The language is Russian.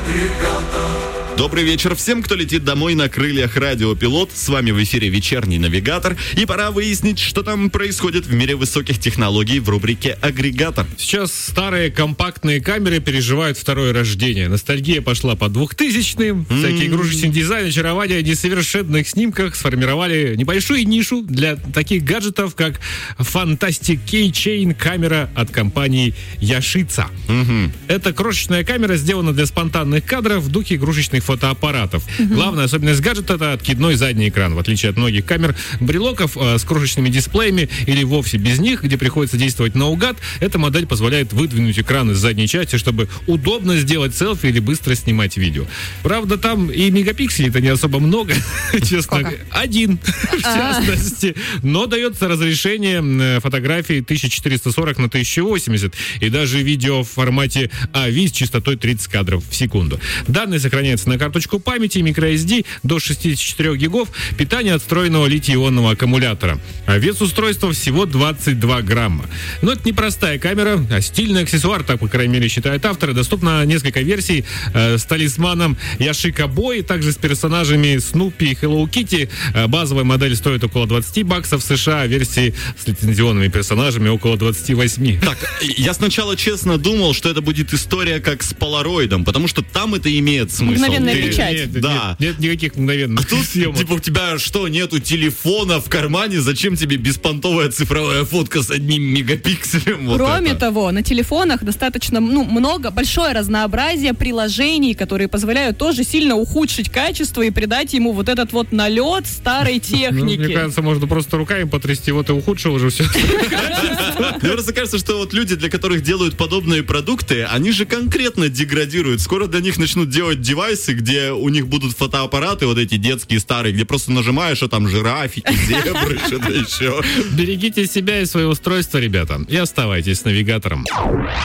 Добрый вечер всем, кто летит домой на крыльях Радио Пилот. С вами в эфире вечерний навигатор. И пора выяснить, что там происходит в мире высоких технологий в рубрике «Агрегатор». Сейчас старые компактные камеры переживают второе рождение. Ностальгия пошла по 2000-м. Всякие игрушечный дизайн, очарование в несовершенных снимках сформировали небольшую нишу для таких гаджетов, как Fantastic Keychain камера от компании Yashica. Эта крошечная камера сделана для спонтанных кадров в духе игрушечных фотоаппаратов. Главная особенность гаджета — это откидной задний экран. В отличие от многих камер-брелоков с крошечными дисплеями или вовсе без них, где приходится действовать наугад, эта модель позволяет выдвинуть экран из задней части, чтобы удобно сделать селфи или быстро снимать видео. Правда, там и мегапикселей-то не особо много, честно. Один, в частности. Но дается разрешение фотографии 1440 на 1080 и даже видео в формате AVI с частотой 30 кадров в секунду. Данные сохраняются на карточку памяти microSD до 64 гигов, питание от встроенного литий-ионного аккумулятора. А вес устройства всего 22 грамма. Но это не простая камера, а стильный аксессуар, так, по крайней мере, считают авторы. Доступно несколько версий с талисманом Yashica Boy, также с персонажами Снупи и Hello Kitty. Базовая модель стоит около $20 в США, версии с лицензионными персонажами около 28. Так, я сначала честно думал, что это будет история как с полароидом, потому что там это имеет смысл. Мгновенная печать. Нет никаких мгновенных съемок. Типа у тебя что, нету телефона в кармане? Зачем тебе беспонтовая цифровая фотка с 1 мегапикселем? Кроме того, на телефонах достаточно большое разнообразие приложений, которые позволяют тоже сильно ухудшить качество и придать ему вот этот вот налет старой техники. Мне кажется, можно просто руками потрясти, вот и ухудшил уже все. Мне просто кажется, что вот люди, для которых делают подобные продукты, они же конкретно деградируют. Скоро для них начнут делать девайсы, где у них будут фотоаппараты, вот эти детские старые, где просто нажимаешь, а там жирафики, зебры, что-то еще. Берегите себя и свое устройство, ребята, и оставайтесь с навигатором.